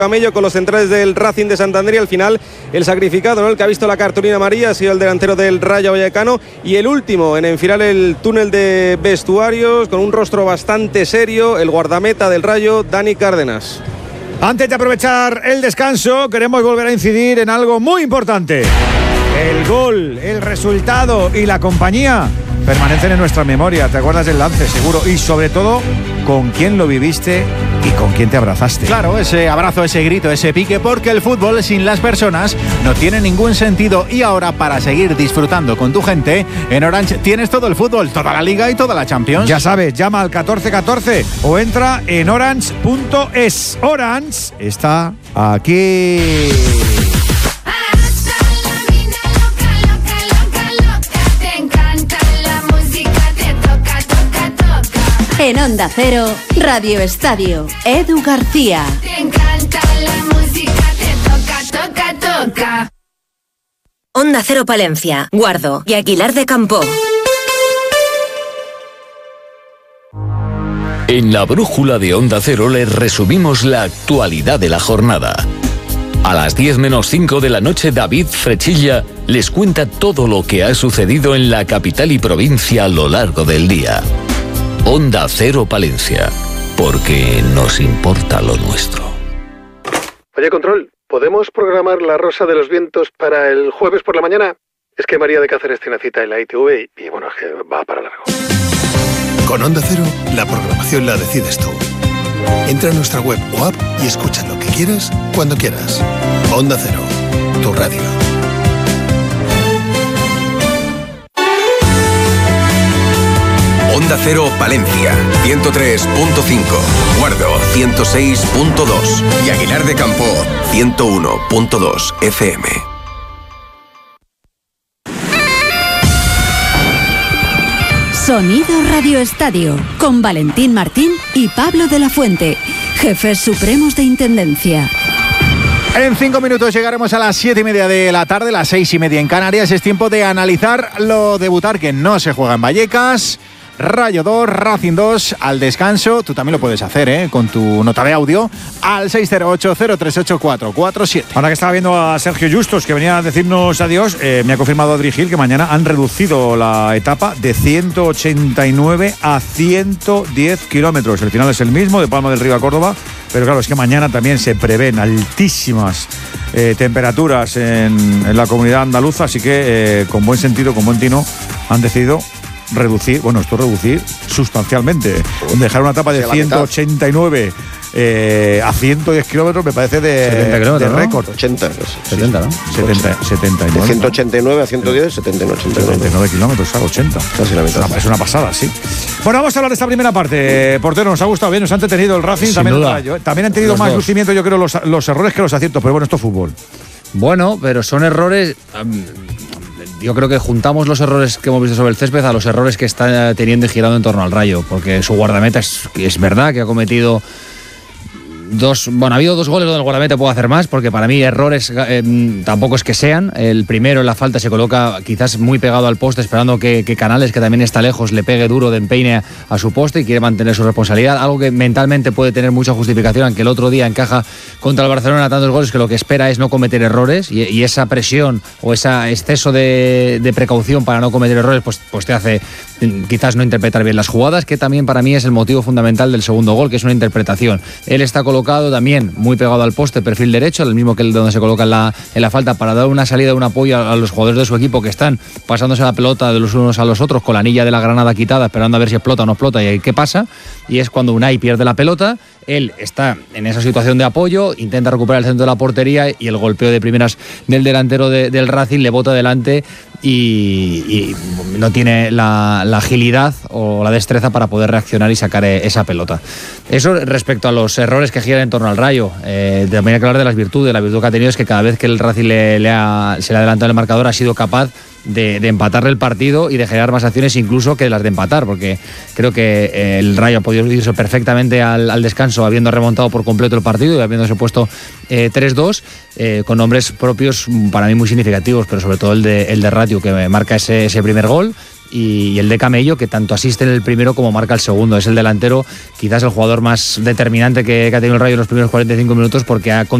Camello con los centrales del Racing de Santander y al final el sacrificado, ¿no? El que ha visto la cartulina amarilla ha sido el delantero del Rayo Vallecano y el último en enfilar el túnel de vestuarios con un rostro bastante serio, el guardameta del Rayo, Dani Cárdenas. Antes de aprovechar el descanso, queremos volver a incidir en algo muy importante. El gol, el resultado y la compañía permanecen en nuestra memoria. ¿Te acuerdas del lance, seguro? Y sobre todo, con quién lo viviste y con quién te abrazaste. Claro, ese abrazo, ese grito, ese pique, porque el fútbol sin las personas no tiene ningún sentido. Y ahora, para seguir disfrutando con tu gente, en Orange tienes todo el fútbol, toda la Liga y toda la Champions. Ya sabes, llama al 1414 o entra en orange.es. Orange está aquí. En Onda Cero, Radio Estadio, Edu García. Te encanta la música, te toca. Onda Cero Palencia, Guardo y Aguilar de Campoo. En la brújula de Onda Cero les resumimos la actualidad de la jornada. A las 10 menos 5 de la noche, David Frechilla les cuenta todo lo que ha sucedido en la capital y provincia a lo largo del día. Onda Cero Palencia, porque nos importa lo nuestro. Oye, Control, ¿podemos programar La Rosa de los Vientos para el jueves por la mañana? Es que María de Cáceres tiene cita en la ITV y bueno, es que va para largo. Con Onda Cero, la programación la decides tú. Entra a nuestra web o app y escucha lo que quieras, cuando quieras. Onda Cero, tu radio. Onda Cero Palencia, 103.5, Guardo, 106.2 y Aguilar de Campoo, 101.2 FM. Sonido Radio Estadio, con Valentín Martín y Pablo de la Fuente, jefes supremos de Intendencia. En 5 minutos llegaremos a las 7:30 de la tarde, las 6:30 en Canarias. Es tiempo de analizar lo debutar que no se juega en Vallecas. Rayo 2, Racing 2, al descanso. Tú también lo puedes hacer, con tu nota de audio al 608-038-447. Ahora que estaba viendo a Sergio Justos, que venía a decirnos adiós, me ha confirmado Adri Gil que mañana han reducido la etapa de 189 a 110 kilómetros. El final es el mismo, de Palma del Río a Córdoba, pero claro, es que mañana también se prevén altísimas temperaturas en la comunidad andaluza, así que con buen sentido, con buen tino, han decidido reducir sustancialmente. Dejar una etapa de 189 a 110 kilómetros me parece de récord. 80, 70, ¿no? 79. De 189 a 110, 79 kilómetros, 80. Casi la mitad. Es una pasada, sí. Bueno, vamos a hablar de esta primera parte. Portero, nos ha gustado bien, nos ha entretenido el Racing, también el Rayo. También han tenido más lucimiento, yo creo, los errores que los aciertos, pero bueno, esto es fútbol. Bueno, pero son errores. Yo creo que juntamos los errores que hemos visto sobre el césped a los errores que está teniendo y girando en torno al Rayo, porque su guardameta es verdad que ha cometido ha habido 2 goles donde el guardameta puede hacer más, porque para mí errores tampoco es que sean. El primero en la falta se coloca quizás muy pegado al poste, esperando que Canales, que también está lejos, le pegue duro de empeine a su poste y quiere mantener su responsabilidad, algo que mentalmente puede tener mucha justificación, aunque el otro día encaja contra el Barcelona tantos goles que lo que espera es no cometer errores, y esa presión o ese exceso de precaución para no cometer errores pues te hace quizás no interpretar bien las jugadas, que también para mí es el motivo fundamental del segundo gol, que es una interpretación. Él está colocado también muy pegado al poste, perfil derecho, el mismo que el donde se coloca en la falta, para dar una salida, un apoyo a los jugadores de su equipo que están pasándose la pelota de los unos a los otros con la anilla de la granada quitada, esperando a ver si explota o no explota y qué pasa. Y es cuando Unai pierde la pelota, él está en esa situación de apoyo, intenta recuperar el centro de la portería y el golpeo de primeras del delantero del Racing le bota delante y no tiene la agilidad o la destreza para poder reaccionar y sacar esa pelota. Eso respecto a los errores que giran en torno al Rayo. También hay que hablar de las virtudes. La virtud que ha tenido es que cada vez que el Racing se le ha adelantado en el marcador ha sido capaz de empatarle el partido y de generar más acciones incluso que las de empatar, porque creo que el Rayo ha podido irse perfectamente al descanso habiendo remontado por completo el partido y habiéndose puesto 3-2 con nombres propios para mí muy significativos, pero sobre todo el de Rayo, que marca ese primer gol y el de Camello, que tanto asiste en el primero como marca el segundo. Es el delantero, quizás el jugador más determinante que ha tenido el Rayo en los primeros 45 minutos, porque ha